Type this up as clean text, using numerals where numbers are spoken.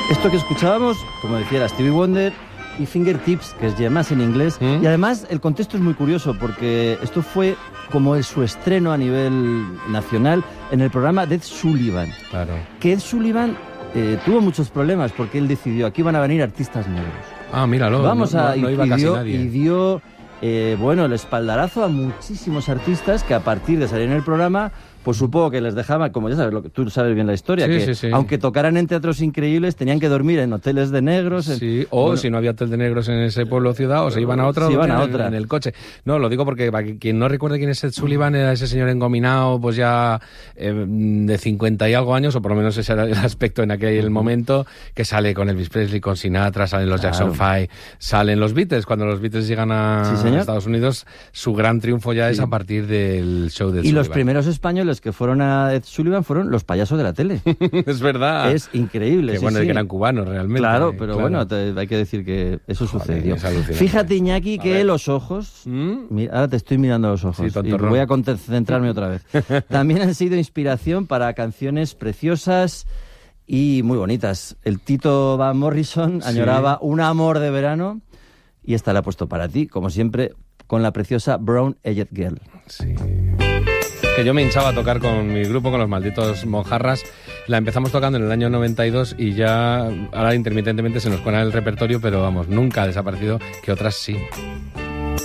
Esto que escuchábamos, como decía, era Stevie Wonder y Fingertips, que es Yemas en inglés. Y además el contexto es muy curioso porque esto fue como su estreno a nivel nacional en el programa de Ed Sullivan. Claro. Que Ed Sullivan tuvo muchos problemas porque él decidió, aquí van a venir artistas negros. Ah, míralo. No iba casi nadie. Y dio el espaldarazo a muchísimos artistas que a partir de salir en el programa, pues supongo que les dejaba, como ya sabes, tú sabes bien la historia, sí. Aunque tocaran en teatros increíbles, tenían que dormir en hoteles de negros. Si no había hotel de negros en ese pueblo o ciudad, o se iban a otra, en el coche. No, lo digo porque para quien no recuerde quién es Ed Sullivan, era ese señor engominado, pues ya de 50 y algo años, o por lo menos ese era el aspecto en aquel momento, que sale con Elvis Presley, con Sinatra, salen los Jackson 5, salen los Beatles. Cuando los Beatles llegan a Estados Unidos, su gran triunfo ya es a partir del show de Ed Sullivan. Los primeros españoles que fueron a Ed Sullivan fueron los payasos de la tele. Es verdad. Es increíble. Que bueno, que eran cubanos realmente. Claro, pero bueno, hay que decir que eso sucedió. Fíjate, Iñaki, que los ojos... Mira, ahora te estoy mirando los ojos y voy a concentrarme otra vez. También han sido inspiración para canciones preciosas y muy bonitas. El Tito Van Morrison añoraba un amor de verano y esta la he puesto para ti, como siempre, con la preciosa Brown Eyed Girl. Sí. Que yo me hinchaba a tocar con mi grupo, con los Malditos Mojarras. La empezamos tocando en el año 92 y ya ahora intermitentemente se nos cuela el repertorio, pero vamos, nunca ha desaparecido, que otras sí.